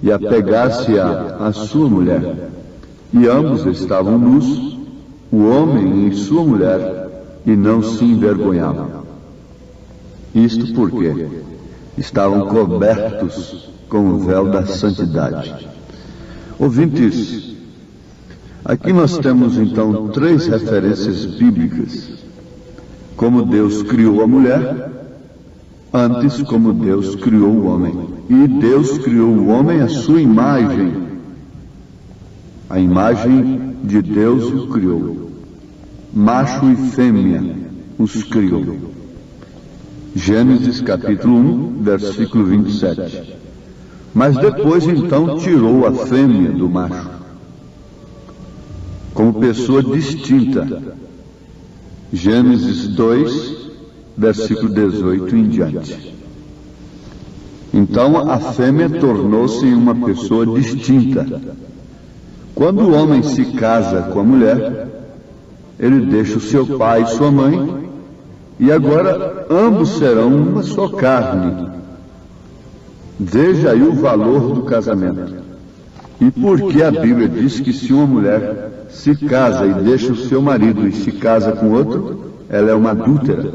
e apegar-se-á à sua mulher. E ambos estavam nus, o homem em sua mulher, e não se envergonhavam. Isto porque estavam cobertos com o véu da santidade. Ouvintes, aqui nós temos então 3 referências bíblicas. Como Deus criou a mulher, antes como Deus criou o homem. E Deus criou o homem à sua imagem. A imagem de Deus o criou. Macho e fêmea os criou. Gênesis capítulo 1, versículo 27. Mas depois então tirou a fêmea do macho, como pessoa distinta. Gênesis 2, versículo 18 em diante. Então a fêmea tornou-se uma pessoa distinta. Quando o homem se casa com a mulher, ele deixa o seu pai e sua mãe, e agora ambos serão uma só carne. Veja aí o valor do casamento. E por que a Bíblia diz que se uma mulher se casa e deixa o seu marido e se casa com outro, ela é uma adúltera?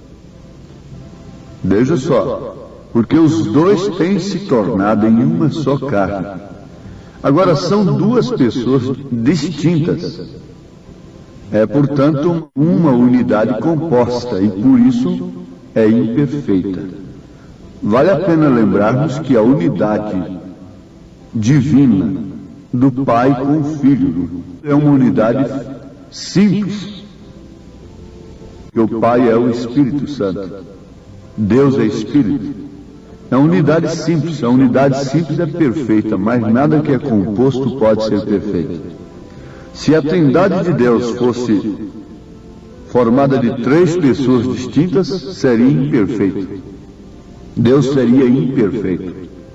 Veja só, porque os dois têm se tornado em uma só carne. Agora são 2 pessoas distintas. É, portanto, uma unidade composta e por isso é imperfeita. Vale a pena lembrarmos que a unidade divina do Pai com o Filho é uma unidade simples. Que o Pai é o Espírito Santo. Deus é Espírito. É uma unidade simples. A unidade simples é perfeita, mas nada que é composto pode ser perfeito. Se a Trindade de Deus fosse formada de 3 pessoas distintas, seria imperfeito. Deus seria imperfeito.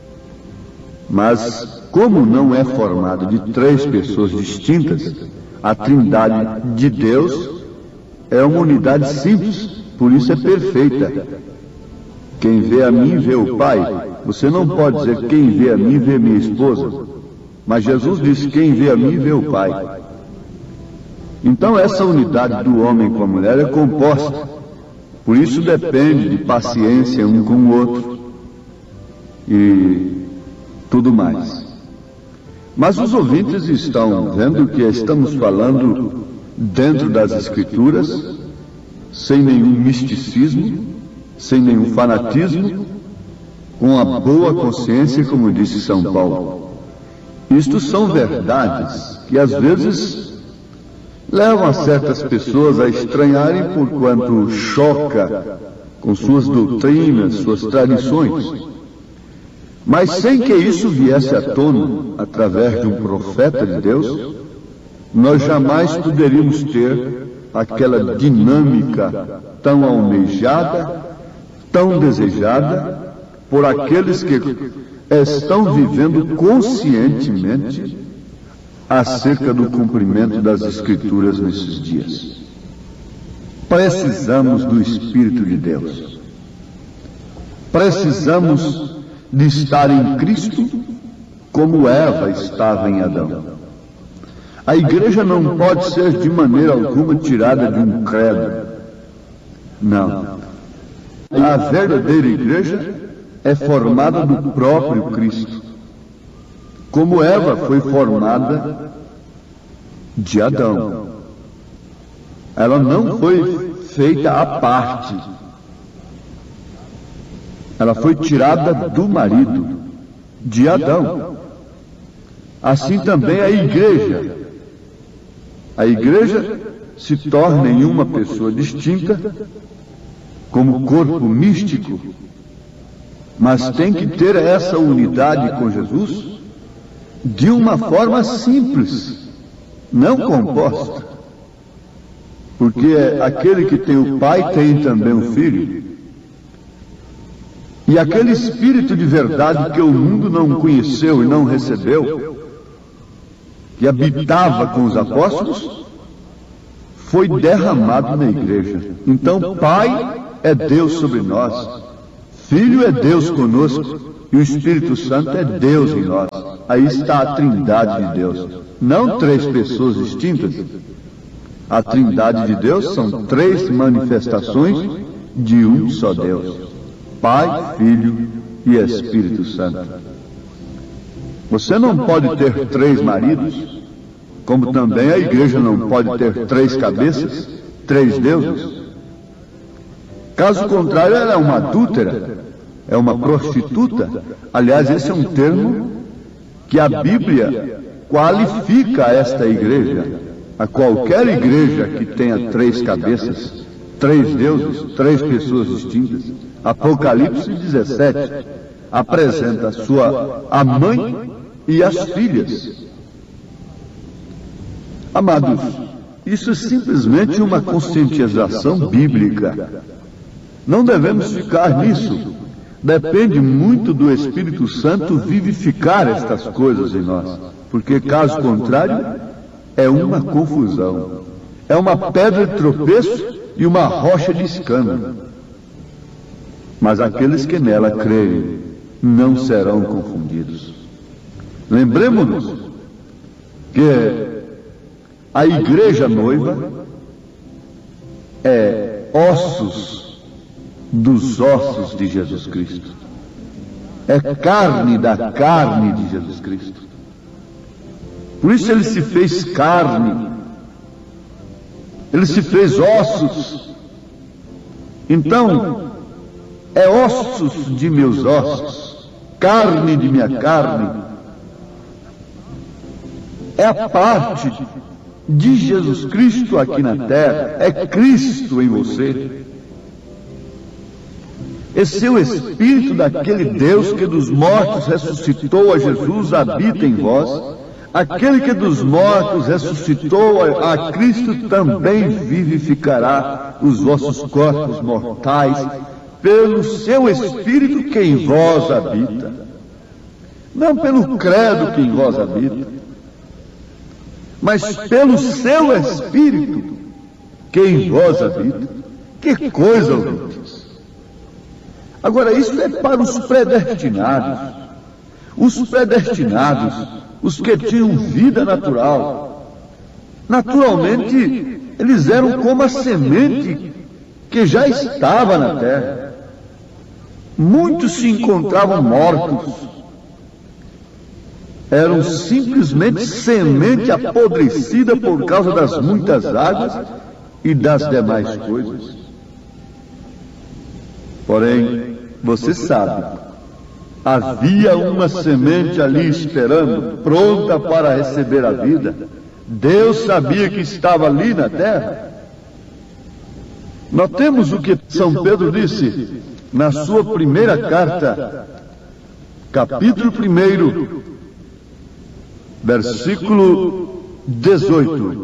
Mas, como não é formada de 3 pessoas distintas, a Trindade de Deus é uma unidade simples, por isso é perfeita. Quem vê a mim vê o Pai. Você não pode dizer quem vê a mim vê minha esposa. Mas Jesus disse quem vê a mim vê o Pai. Então essa unidade do homem com a mulher é composta. Por isso depende de paciência um com o outro e tudo mais. Mas os ouvintes estão vendo que estamos falando dentro das Escrituras, sem nenhum misticismo, sem nenhum fanatismo, com a boa consciência, como disse São Paulo. Isto são verdades que às vezes levam a certas pessoas a estranharem porquanto choca com suas doutrinas, suas tradições. Mas sem que isso viesse à tona através de um profeta de Deus, nós jamais poderíamos ter aquela dinâmica tão almejada, tão desejada por aqueles que estão vivendo conscientemente acerca do cumprimento das Escrituras nesses dias. Precisamos do Espírito de Deus. Precisamos de estar em Cristo como Eva estava em Adão. A igreja não pode ser de maneira alguma tirada de um credo. Não. A verdadeira igreja é formada do próprio Cristo. Como Eva foi formada de Adão. Ela não foi feita à parte. Ela foi tirada do marido, de Adão. Assim também a igreja. A igreja se torna em uma pessoa distinta, como corpo místico, mas tem que ter essa unidade com Jesus de uma forma simples, não composta. Porque aquele que tem o Pai tem também o Filho. E aquele Espírito de verdade que o mundo não conheceu e não recebeu, que habitava com os apóstolos, foi derramado na igreja. Então, Pai é Deus sobre nós, Filho é Deus conosco, E o Espírito Santo é Deus em nós. Aí está a Trindade de Deus. Não três pessoas distintas. A Trindade de Deus são três manifestações de um só Deus: Pai, Filho e Espírito Santo. Você não pode ter três maridos, como também a igreja não pode ter três cabeças, três deuses. Caso contrário, ela é uma adúltera, é uma prostituta. Aliás, esse é um termo que a Bíblia qualifica esta igreja. A qualquer igreja que tenha três cabeças, três deuses, três pessoas distintas. Apocalipse 17 apresenta a mãe e as filhas. Amados, isso é simplesmente uma conscientização bíblica. Não devemos ficar nisso. Depende muito do Espírito Santo vivificar estas coisas em nós, porque caso contrário, é uma confusão, é uma pedra de tropeço e uma rocha de escândalo. Mas aqueles que nela creem não serão confundidos. Lembremos-nos que a igreja noiva é ossos dos ossos de Jesus Cristo. É carne da carne de Jesus Cristo. Por isso ele se fez carne. Ele se fez ossos. Então, é ossos de meus ossos, carne de minha carne. É a parte de Jesus Cristo aqui na terra. É Cristo em você. Esse é o Espírito daquele Deus que dos mortos ressuscitou a Jesus, habita em vós. Aquele que dos mortos ressuscitou a Cristo também vivificará os vossos corpos mortais pelo seu Espírito que em vós habita. Não pelo credo que em vós habita, mas pelo seu Espírito que em vós habita. Que coisa, ouvintes! Agora, isso é para os predestinados. Os predestinados, os que tinham vida natural. Naturalmente, eles eram como a semente que já estava na terra. Muitos se encontravam mortos. Eram simplesmente semente apodrecida por causa das muitas águas e das demais coisas. Porém, você sabe, havia uma semente ali esperando, pronta para receber a vida. Deus sabia que estava ali na terra. Notemos o que São Pedro disse na sua primeira carta, capítulo 1, versículo 18.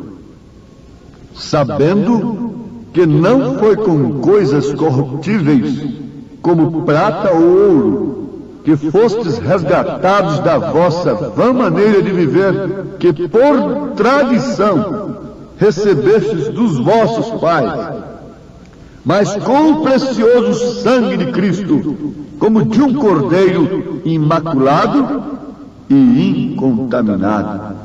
Sabendo que não foi com coisas corruptíveis, como prata ou ouro, que fostes resgatados da vossa vã maneira de viver, que por tradição recebestes dos vossos pais, mas com o precioso sangue de Cristo, como de um cordeiro imaculado e incontaminado.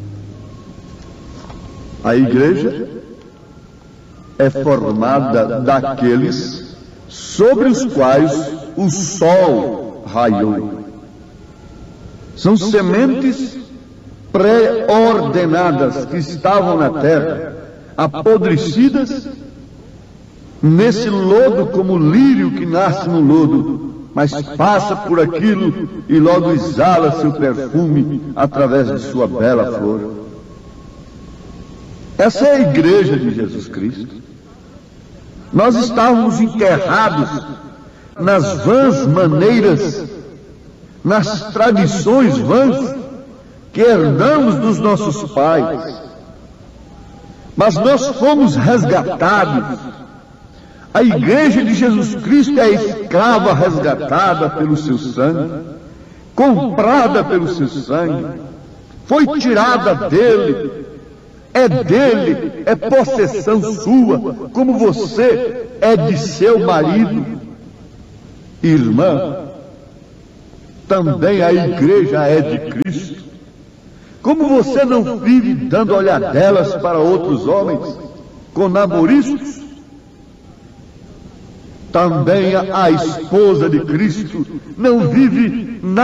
A igreja é formada daqueles sobre os quais o sol raiou. São sementes pré-ordenadas que estavam na terra, apodrecidas nesse lodo, como o lírio que nasce no lodo, mas passa por aquilo e logo exala seu perfume através de sua bela flor. Essa é a igreja de Jesus Cristo. Nós estávamos enterrados nas vãs maneiras, nas tradições vãs que herdamos dos nossos pais. Mas nós fomos resgatados. A igreja de Jesus Cristo é a escrava resgatada pelo seu sangue, comprada pelo seu sangue, foi tirada dele, é possessão sua, como você é de seu marido. Irmã, também a igreja é de Cristo? Como você não vive dando olhadelas para outros homens com namoriscos? Também a esposa de Cristo não vive